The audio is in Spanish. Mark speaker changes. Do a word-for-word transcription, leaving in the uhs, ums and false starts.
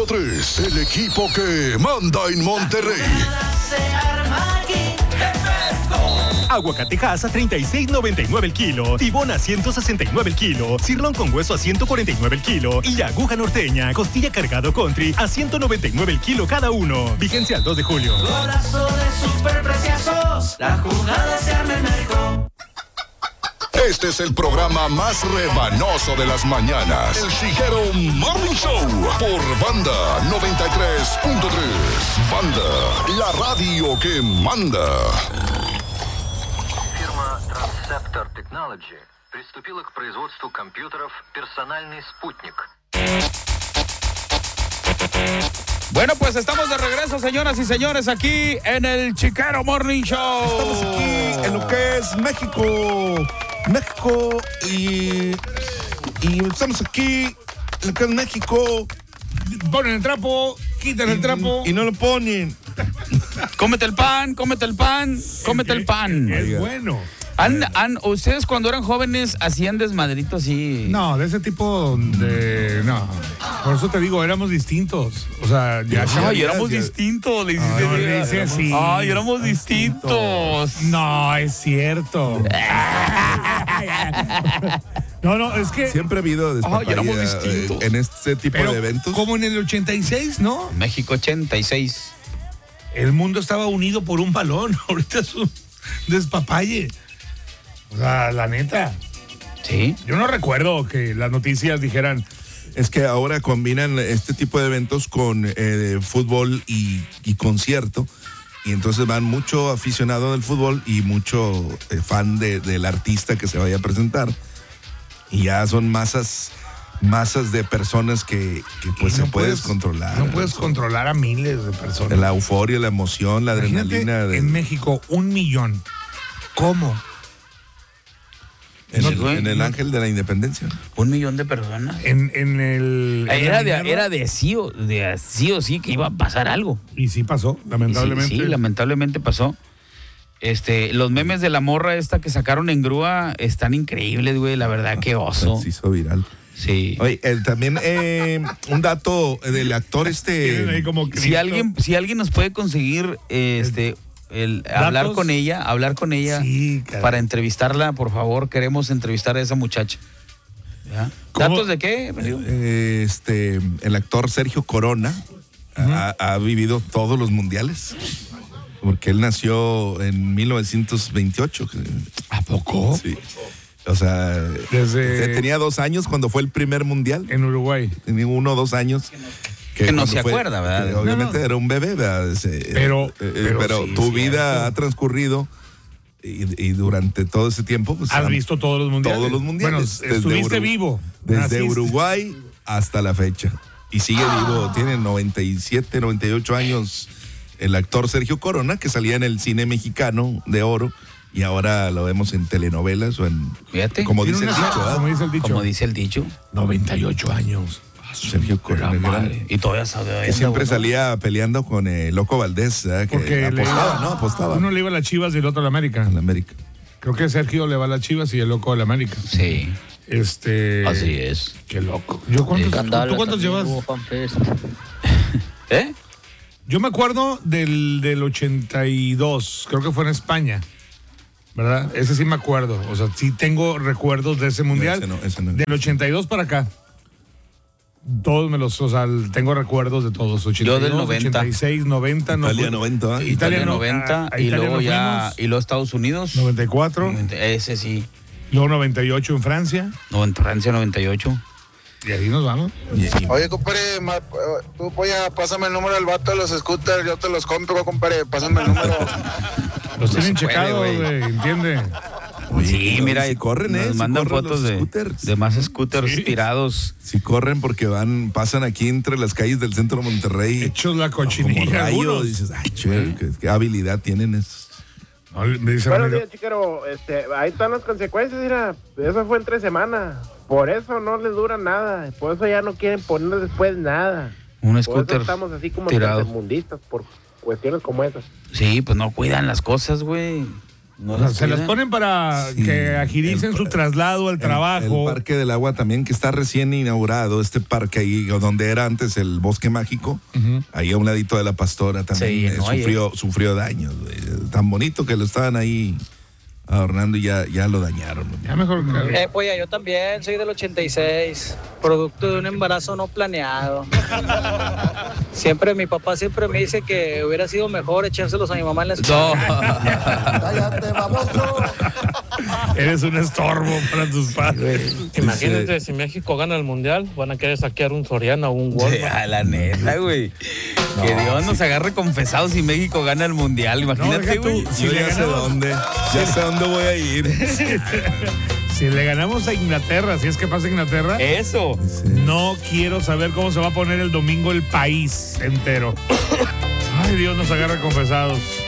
Speaker 1: tres, el equipo que manda en Monterrey.
Speaker 2: Aguacatejas a treinta y seis noventa y nueve el kilo, tibón a ciento sesenta y nueve el kilo, cirlón con hueso a ciento cuarenta y nueve el kilo y aguja norteña, costilla cargado country a ciento noventa y nueve el kilo cada uno. Vigencia al dos de julio.
Speaker 3: Golazo de superpreciosos, la jugada se arma en México.
Speaker 1: Este es el programa más rebanoso de las mañanas. El Chiguero Morning Show por Banda noventa y tres punto tres. Banda, la radio que manda.
Speaker 4: Фирма Transceptor Technology приступила к производству компьютеров «Персональный спутник».
Speaker 5: Bueno, pues estamos de regreso, señoras y señores, aquí en el Chiguero Morning Show.
Speaker 6: Estamos aquí en lo que es México. México y, y estamos aquí en lo que es México.
Speaker 7: Ponen el trapo, quitan el trapo.
Speaker 6: Y no lo ponen.
Speaker 5: Cómete el pan, cómete el pan, cómete el pan.
Speaker 7: Es bueno.
Speaker 5: ¿Han, han, ¿Ustedes cuando eran jóvenes hacían desmadritos así?
Speaker 7: No, de ese tipo de... No. Por eso te digo, éramos distintos. O sea, ya...
Speaker 5: Ay,
Speaker 7: ya,
Speaker 5: éramos
Speaker 7: ya,
Speaker 5: distintos. Le
Speaker 7: Ay, no, le dice así.
Speaker 5: Ay, éramos distintos.
Speaker 7: No, es cierto. No, no, es que...
Speaker 6: Siempre ha habido
Speaker 5: Ay, éramos
Speaker 6: despapalle
Speaker 5: distintos.
Speaker 6: en este tipo
Speaker 7: Pero
Speaker 6: de eventos.
Speaker 7: como en el ochenta y seis, ¿no?
Speaker 5: México ochenta y seis.
Speaker 7: El mundo estaba unido por un balón. Ahorita es un despapalle. O sea, la neta.
Speaker 5: Sí.
Speaker 7: Yo no recuerdo que las noticias dijeran...
Speaker 6: Es que ahora combinan este tipo de eventos con eh, fútbol y, y concierto. Y entonces van mucho aficionado del fútbol y mucho eh, fan de, del artista que se vaya a presentar. Y ya son masas, masas de personas que, que pues
Speaker 7: no
Speaker 6: se puede
Speaker 7: puedes,
Speaker 6: descontrolar.
Speaker 7: No puedes controlar a miles de personas.
Speaker 6: La euforia, la emoción, la
Speaker 7: Imagínate,
Speaker 6: adrenalina. De,
Speaker 7: en México, un millón. ¿Cómo?
Speaker 6: en,
Speaker 5: No,
Speaker 6: el,
Speaker 5: güey,
Speaker 6: en el
Speaker 5: no.
Speaker 6: Ángel de la Independencia.
Speaker 5: Un millón de personas.
Speaker 7: En, en el... en
Speaker 5: Era
Speaker 7: la
Speaker 5: de,
Speaker 7: Minerva,
Speaker 5: era de sí, o, de sí o sí que iba a pasar algo.
Speaker 7: Y sí pasó,
Speaker 5: Y
Speaker 7: lamentablemente.
Speaker 5: Sí, sí, lamentablemente pasó. Este, los memes de la morra esta que sacaron en grúa están increíbles, güey. La verdad, qué oso.
Speaker 6: Se hizo viral.
Speaker 5: Sí.
Speaker 6: Oye, el, también eh, un dato del actor
Speaker 7: Tienen ahí
Speaker 6: este...
Speaker 7: como
Speaker 5: Si
Speaker 7: Cristo.
Speaker 5: alguien, si alguien nos puede conseguir este el hablar
Speaker 7: ¿Datos?
Speaker 5: con ella, hablar con ella
Speaker 7: Sí, caray.
Speaker 5: para entrevistarla, por favor, queremos entrevistar a esa muchacha. ¿Ya?
Speaker 7: ¿Cómo?
Speaker 5: ¿Datos de qué, Rodrigo?
Speaker 6: eh, este, el actor Sergio Corona ha, ha vivido todos los mundiales. Porque él nació en mil novecientos veintiocho.
Speaker 7: ¿A poco?
Speaker 6: Sí. O sea,
Speaker 7: Desde-
Speaker 6: tenía dos años cuando fue el primer mundial.
Speaker 7: En Uruguay.
Speaker 6: Tenía uno o dos años.
Speaker 5: Que no
Speaker 6: cuando
Speaker 5: se acuerda, ¿verdad?
Speaker 6: que obviamente
Speaker 7: No, no.
Speaker 6: era un bebé, ¿verdad? Ese,
Speaker 7: Pero-
Speaker 6: eh, eh,
Speaker 7: pero
Speaker 6: pero
Speaker 7: sí,
Speaker 6: tu
Speaker 7: cierto.
Speaker 6: vida ha transcurrido y, y durante todo ese tiempo, pues.
Speaker 7: ¿Has
Speaker 6: han-
Speaker 7: visto todos los mundiales?
Speaker 6: Todos los mundiales.
Speaker 7: Bueno, estuviste
Speaker 6: Uru-
Speaker 7: vivo.
Speaker 6: Desde
Speaker 7: Naciste.
Speaker 6: Uruguay hasta la fecha. Y sigue vivo, tiene noventa y siete, noventa y ocho años el actor Sergio Corona, que salía en el cine mexicano de oro. Y ahora lo vemos en telenovelas o en...
Speaker 5: Fíjate.
Speaker 6: Como
Speaker 7: Tiene
Speaker 6: dice el
Speaker 7: una-
Speaker 6: dicho, ¿verdad?
Speaker 7: Como dice el dicho.
Speaker 5: Como dice el dicho.
Speaker 7: noventa y ocho años.
Speaker 6: Sergio Corona,
Speaker 5: La
Speaker 6: gran-
Speaker 5: madre. Y todavía sabe.
Speaker 6: que siempre salía peleando con el Loco Valdés, ¿verdad? Que
Speaker 7: Porque le
Speaker 6: apostaba,
Speaker 7: iba-
Speaker 6: ¿no? Apostaba
Speaker 7: Uno le iba a las Chivas y el otro a la América.
Speaker 6: en América.
Speaker 7: Creo que Sergio le va a las Chivas y el loco a la América.
Speaker 5: Sí,
Speaker 7: Este.
Speaker 5: así es.
Speaker 7: Qué loco. Yo cuántos,
Speaker 5: Sí.
Speaker 7: ¿Tú cuántos llevas?
Speaker 5: ¿Eh?
Speaker 7: Yo me acuerdo del, del ochenta y dos, creo que fue en España, ¿verdad? Ese sí me acuerdo, o sea, sí tengo recuerdos de ese mundial.
Speaker 6: ese no, ese no.
Speaker 7: Del ochenta y dos para acá. Todos me los, o sea, tengo recuerdos de todos. ochenta y dos,
Speaker 5: Yo del noventa.
Speaker 7: ochenta y seis, noventa. no
Speaker 6: Italia
Speaker 7: fue-
Speaker 6: noventa, ¿eh?
Speaker 5: Italia
Speaker 7: no-
Speaker 5: noventa
Speaker 7: a- a
Speaker 5: y
Speaker 7: Italia
Speaker 5: luego
Speaker 7: no
Speaker 5: ya
Speaker 7: fuimos.
Speaker 5: y luego Estados Unidos.
Speaker 7: noventa y cuatro,
Speaker 5: Ese sí.
Speaker 7: luego noventa y ocho en Francia,
Speaker 5: No, en Francia noventa y ocho.
Speaker 7: y ahí nos vamos.
Speaker 6: Y- y-
Speaker 8: Oye, compadre, ma- tú voy a pásame el número del vato de los scooters, yo te los compro, compadre, pásame el número.
Speaker 7: Los tienen
Speaker 5: se puede,
Speaker 7: checados,
Speaker 5: güey.
Speaker 7: güey, ¿entiende?
Speaker 5: Sí,
Speaker 6: pero
Speaker 5: mira,
Speaker 6: si corren,
Speaker 5: nos
Speaker 6: ¿eh? Si
Speaker 5: mandan
Speaker 6: corren
Speaker 5: fotos
Speaker 6: los
Speaker 5: de,
Speaker 6: scooters.
Speaker 5: de más scooters
Speaker 7: Sí.
Speaker 5: tirados.
Speaker 6: Si corren porque van, pasan aquí entre las calles del centro de Monterrey.
Speaker 7: Hechos la
Speaker 6: como
Speaker 7: cochinilla.
Speaker 6: rayo,
Speaker 7: algunos.
Speaker 6: dices, ay, che, qué, qué habilidad tienen esos.
Speaker 7: No, me dice
Speaker 9: Buenos
Speaker 7: amigo,
Speaker 9: días, chiquero. Este, ahí están las consecuencias, mira. Eso fue en tres semanas. Por eso no les dura nada. Por eso ya no quieren poner después nada.
Speaker 5: Un
Speaker 9: Por
Speaker 5: scooter
Speaker 9: eso estamos así como
Speaker 5: tirado.
Speaker 9: tercermundistas por cuestiones como esas.
Speaker 5: Sí, pues no cuidan las cosas, güey. No
Speaker 7: O sea,
Speaker 5: las
Speaker 7: se las
Speaker 5: cuidan.
Speaker 7: ponen para
Speaker 6: Sí.
Speaker 7: que agiricen
Speaker 6: El-
Speaker 7: su traslado al
Speaker 6: El-
Speaker 7: trabajo.
Speaker 6: El, Parque del Agua también, que está recién inaugurado, este parque ahí, donde era antes el Bosque Mágico,
Speaker 7: Ujú.
Speaker 6: ahí a un ladito de la Pastora
Speaker 5: Se
Speaker 6: también eh,
Speaker 5: llenó
Speaker 6: sufrió, sufrió daños, güey. Tan bonito que lo estaban ahí adornando y ya, ya lo dañaron. güey.
Speaker 7: Ya mejor que-
Speaker 10: Eh, pues yo también soy del ochenta y seis, producto de un embarazo no planeado. Siempre, mi papá siempre me dice que hubiera sido mejor echárselos a mi mamá en la escuela.
Speaker 5: No.
Speaker 7: Eres un estorbo para tus padres.
Speaker 11: Imagínate, si México gana el mundial, van a querer saquear un Soriana o un
Speaker 5: Sí,
Speaker 11: Walmart.
Speaker 5: a la neta, güey. que Dios nos agarre confesados si México gana el mundial. Imagínate,
Speaker 7: deja tú,
Speaker 5: güey.
Speaker 7: si
Speaker 6: Yo
Speaker 7: le
Speaker 6: ya sé
Speaker 7: ganamos-
Speaker 6: dónde, ya sé dónde voy a ir.
Speaker 7: Si le ganamos a Inglaterra, si es que pasa Inglaterra,
Speaker 5: Eso.
Speaker 7: no quiero saber cómo se va a poner el domingo el país entero. Ay, Dios nos agarre confesados.